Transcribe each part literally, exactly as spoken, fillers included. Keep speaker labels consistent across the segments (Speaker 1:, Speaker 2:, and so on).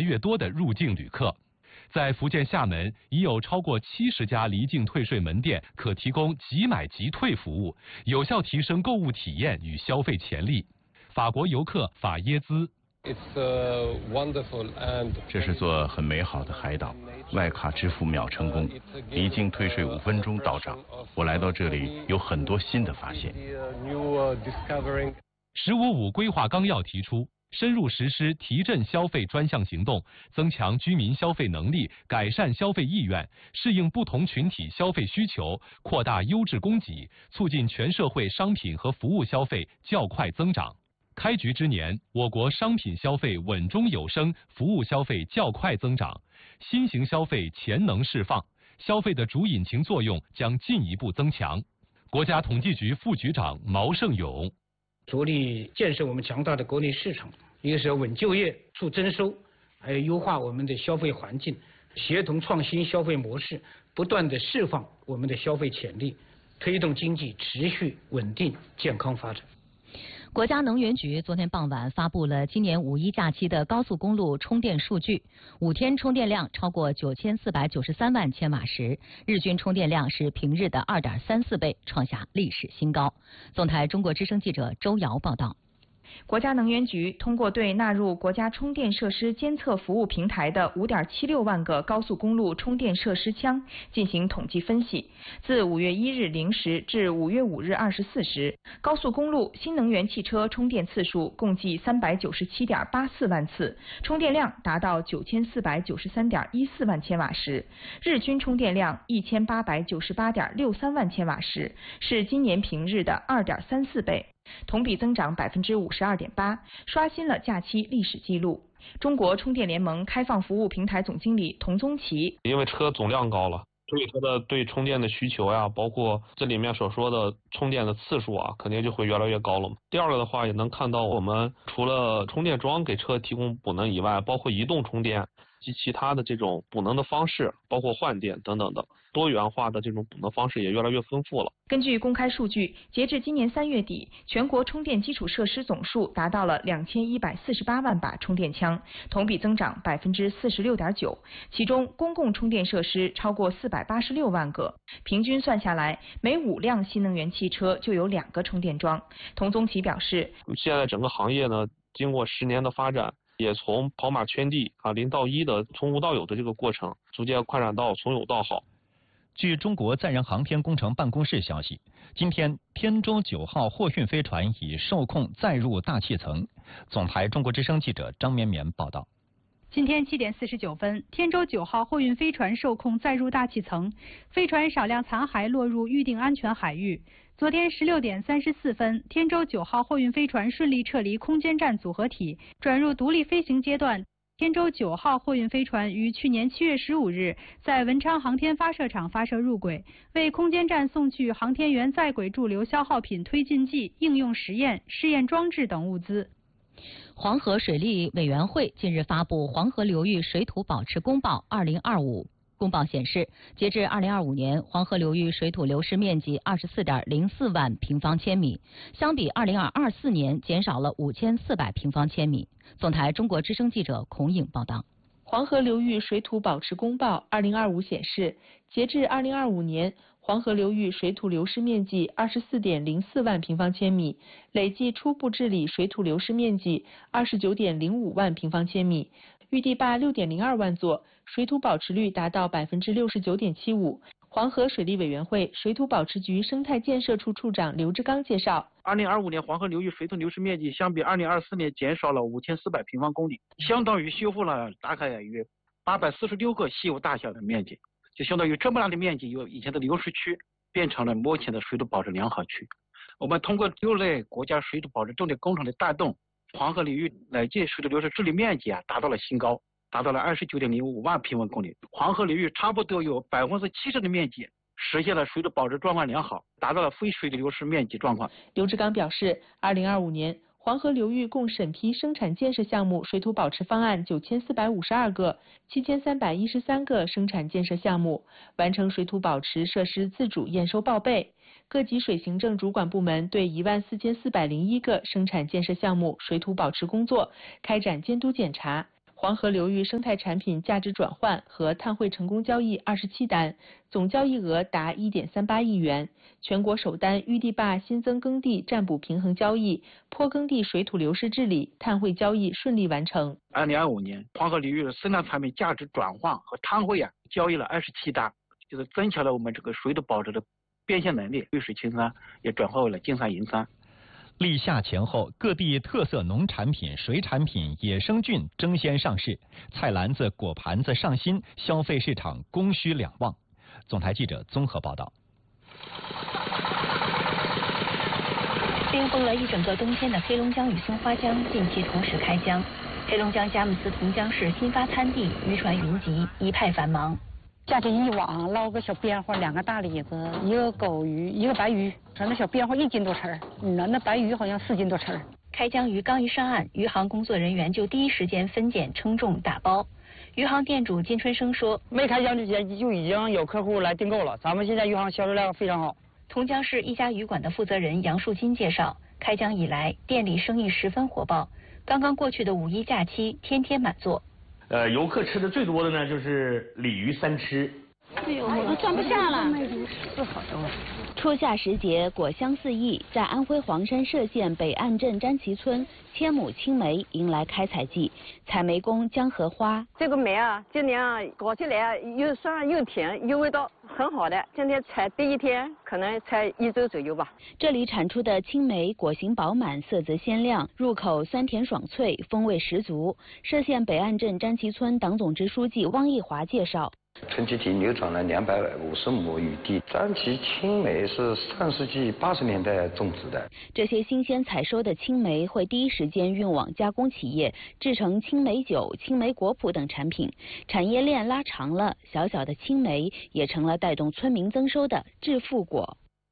Speaker 1: 越多的入境旅客。在福建厦门，已有超过七十家离境退税门店可提供即买即退服务，有效提升购物体验与消费潜力。法国游客法耶兹。
Speaker 2: 这是座很美好的海岛，外卡支付秒成功，离境退税五分钟到账。我来到这里有很多新的发现。
Speaker 1: 十五五规划纲要提出，深入实施提振消费专项行动，增强居民消费能力，改善消费意愿，适应不同群体消费需求，扩大优质供给，促进全社会商品和服务消费较快增长。开局之年，我国商品消费稳中有升，服务消费较快增长，新型消费潜能释放，消费的主引擎作用将进一步增强。国家统计局副局长毛胜勇。
Speaker 3: 着力建设我们强大的国内市场，一个是要稳就业、促增收，还有优化我们的消费环境，协同创新消费模式，不断的释放我们的消费潜力，推动经济持续稳定健康发展。
Speaker 4: 国家能源局昨天傍晚发布了今年五一假期的高速公路充电数据，五天充电量超过九千四百九十三万千瓦时，日均充电量是平日的二点三四倍，创下历史新高。总台中国之声记者周瑶报道。
Speaker 5: 国家能源局通过对纳入国家充电设施监测服务平台的五点七六万个高速公路充电设施枪进行统计分析，自五月一日零时至五月五日二十四时，高速公路新能源汽车充电次数共计三百九十七点八四万次，充电量达到九千四百九十三点一四万千瓦时，日均充电量一千八百九十八点六三万千瓦时，是今年平日的二点三四倍。同比增长百分之五十二点八，刷新了假期历史记录。中国充电联盟开放服务平台总经理童宗奇，
Speaker 6: 因为车总量高了，所以它的对充电的需求呀，包括这里面所说的充电的次数啊，肯定就会越来越高了嘛。第二个的话，也能看到我们除了充电桩给车提供补能以外，包括移动充电及其他的这种补能的方式，包括换电等等的多元化的这种补能方式也越来越丰富了。
Speaker 5: 根据公开数据，截至今年三月底，全国充电基础设施总数达到了两千一百四十八万把充电枪，同比增长百分之四十六点九。其中，公共充电设施超过四百八十六万个，平均算下来，每五辆新能源汽车就有两个充电桩。童宗奇表示，
Speaker 6: 现在整个行业呢，经过十年的发展，也从跑马圈地啊零到一的从无到有的这个过程，逐渐扩展到从有到好。
Speaker 7: 据中国载人航天工程办公室消息，今天天舟九号货运飞船已受控载入大气层。总台中国之声记者张绵绵报道。
Speaker 8: 今天七点四十九分，天舟九号货运飞船受控载入大气层，飞船少量残骸落入预定安全海域。昨天十六点三十四分，天舟九号货运飞船顺利撤离空间站组合体，转入独立飞行阶段。天舟九号货运飞船于去年七月十五日在文昌航天发射场发射入轨，为空间站送去航天员在轨驻留消耗品推进剂、应用实验、试验装置等物资。
Speaker 4: 黄河水利委员会近日发布《黄河流域水土保持公报二零二五》。公报显示，截至二零二五年，黄河流域水土流失面积二十四点零四万平方千米，相比二零二四年减少了五千四百平方千米。总台中国之声记者孔颖报道。
Speaker 5: 黄河流域水土保持公报二零二五显示，截至二零二五年，黄河流域水土流失面积二十四点零四万平方千米，累计初步治理水土流失面积二十九点零五万平方千米，预地坝六点零二万座，水土保持率达到百分之六十九点七五。黄河水利委员会水土保持局生态建设处处长刘志刚介绍，
Speaker 9: 二零二五年黄河流域水土流失面积相比二零二四年减少了五千四百平方公里，相当于修复了大概约八百四十六个西游大峡的面积，就相当于这么大的面积，由以前的流失区变成了目前的水土保持良好区。我们通过六类国家水土保持重点工程的带动，黄河流域累计水土流失治理面积啊达到了新高，达到了二十九点零五万平方公里。黄河流域差不多有百分之七十的面积实现了水土保持状况良好，达到了非水土流失面积状况。
Speaker 5: 刘志刚表示，二零二五年黄河流域共审批生产建设项目水土保持方案九千四百五十二个，七千三百一十三个生产建设项目，完成水土保持设施自主验收报备。各级水行政主管部门对一万四千四百零一个生产建设项目水土保持工作开展监督检查。 黄河流域生态产品价值转换和碳汇成功交易二十七单，总交易额达一点三八亿元。全国首单淤地坝新增耕地占补平衡交易、坡耕地水土流失治理、碳汇交易顺利完成。
Speaker 9: 二零二五年，黄河流域的生态产品价值转换和碳汇啊交易了二十七单，就是增强了我们这个水土保持的变现能力，绿水青山也转化为了金山银山。
Speaker 7: 立夏前后，各地特色农产品、水产品、野生菌争先上市，菜篮子、果盘子上新，消费市场供需两旺。总台记者综合报道。
Speaker 4: 冰封了一整个冬天的黑龙江与松花江近期同时开江，黑龙江佳木斯同江市新发滩地渔船云集，一派繁忙。
Speaker 10: 架着一网，捞个小边花，两个大李子，一个狗鱼，一个白鱼，说那小边花一斤多称儿，那那白鱼好像四斤多称儿。
Speaker 4: 开江鱼刚一上岸，余杭工作人员就第一时间分拣、称重、打包。余杭店主金春生说：“
Speaker 10: 没开江之前就已经有客户来订购了，咱们现在余杭销售量非常好。”
Speaker 4: 同江市一家鱼馆的负责人杨树金介绍，开江以来，店里生意十分火爆。刚刚过去的五一假期，天天满座。
Speaker 11: 呃，游客吃的最多的呢，就是鲤鱼三吃。
Speaker 10: 哎呦，我都装不下了。
Speaker 4: 是好的。初夏时节，果香四溢，在安徽黄山歙县北岸镇詹旗村，千亩青梅迎来开采季，采梅工江荷花。
Speaker 12: 这个梅啊，今年啊搞起来啊又酸又甜，又味道很好的。今天采第一天，可能才一周左右吧。
Speaker 4: 这里产出的青梅果形饱满，色泽鲜亮，入口酸甜爽脆，风味十足。歙县北岸镇詹旗村党总支书记汪义华介绍。
Speaker 13: 村集体流转了两百五十亩雨地，詹旗青梅是上世纪八十年代种植的。
Speaker 4: 这些新鲜采收的青梅会第一时间运往加工企业，制成青梅酒、青梅果脯等产品。产业链拉长了，小小的青梅也成了带动村民增收的致富果。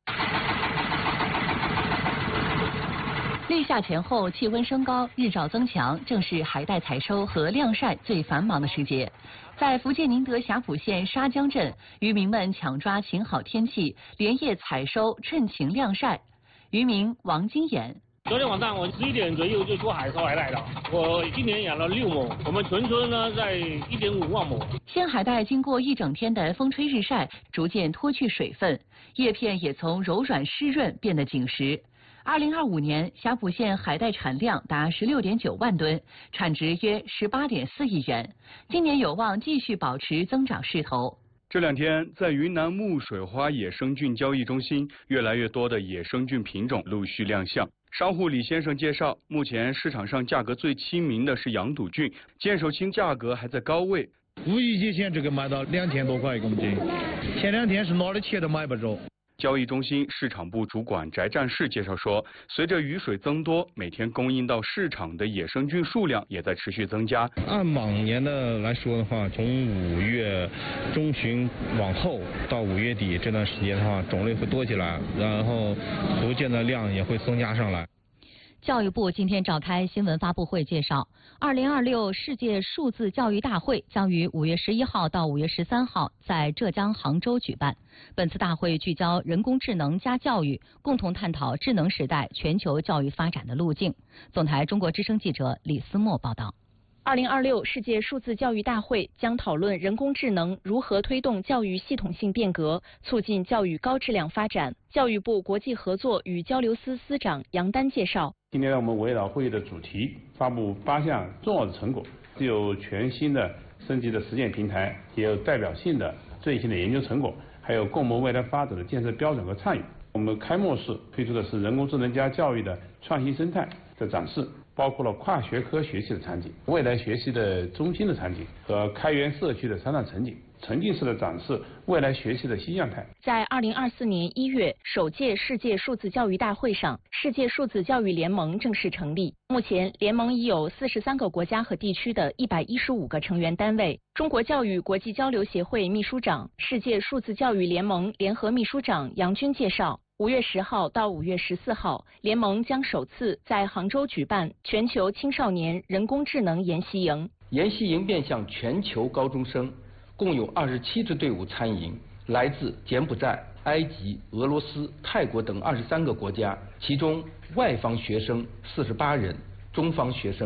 Speaker 4: 立夏前后，气温升高，日照增强，正是海带采收和晾晒最繁忙的时节。在福建宁德霞浦县沙江镇，渔民们抢抓晴好天气，连夜采收，趁晴晾晒。渔民王金岩：
Speaker 14: 昨天晚上我十一点左右就出海收海带了，我今年养了六亩，我们全村呢在一点五万亩。
Speaker 4: 鲜海带经过一整天的风吹日晒，逐渐脱去水分，叶片也从柔软湿润变得紧实。二零二五年，霞浦县海带产量达十六点九万吨，产值约十八点四亿元。今年有望继续保持增长势头。
Speaker 15: 这两天，在云南木水花野生菌交易中心，越来越多的野生菌品种陆续亮相。商户李先生介绍，目前市场上价格最亲民的是羊肚菌，剑手青价格还在高位。
Speaker 16: 五一节前这个卖到两千多块一公斤，前两天是哪儿的钱都买不着。
Speaker 15: 交易中心市场部主管翟战士介绍说，随着雨水增多，每天供应到市场的野生菌数量也在持续增加。
Speaker 16: 按往年的来说的话，从五月中旬往后到五月底这段时间的话，种类会多起来，然后逐渐的量也会增加上来。
Speaker 4: 教育部今天召开新闻发布会，介绍二零二六世界数字教育大会将于五月十一号到五月十三号在浙江杭州举办。本次大会聚焦人工智能加教育，共同探讨智能时代全球教育发展的路径。总台中国之声记者李思墨报道。
Speaker 5: 二零二六世界数字教育大会将讨论人工智能如何推动教育系统性变革，促进教育高质量发展。教育部国际合作与交流司司长杨丹介绍，
Speaker 17: 今天我们围绕会议的主题，发布八项重要的成果，既有全新的升级的实践平台，也有代表性的最新的研究成果，还有共谋未来发展的建设标准和倡议。我们开幕式推出的是人工智能加教育的创新生态的展示，包括了跨学科学习的场景、未来学习的中心的场景和开源社区的商场场景，沉浸式的展示未来学习的新样态。
Speaker 5: 在二零二四年一月首届世界数字教育大会上，世界数字教育联盟正式成立。目前，联盟已有四十三个国家和地区的一百一十五个成员单位。中国教育国际交流协会秘书长、世界数字教育联盟联合秘书长杨军介绍，五月十号到五月十四号，联盟将首次在杭州举办全球青少年人工智能研习营。
Speaker 18: 研习营面向全球高中生，共有二十七支队伍参营，来自柬埔寨、埃及、俄罗斯、泰国等二十三个国家，其中外方学生四十八人，中方学生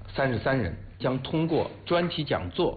Speaker 18: 三十三人，将通过专题讲座